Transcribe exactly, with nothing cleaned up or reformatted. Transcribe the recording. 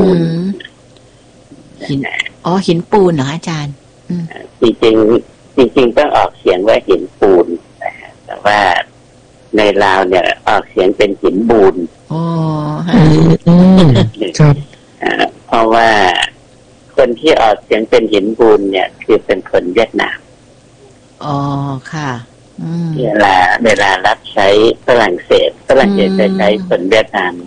นหินอ๋อหินปูนเหรออาจารย์จริงจริงจริงๆต้องออกเสียงว่าหินปูนแต่ว่าในลาวเนี่ยออกเสียงเป็นหินบูนอ๋อครับเพราะว่าคนที่ออกเสียงเป็นหินบูนเนี่ยคือเป็นคนเวียดนามอ๋อค่ะเวลาเวลารับใช้ฝรั่งเศสฝรั่งเศสจะใช้คนเวียดนาม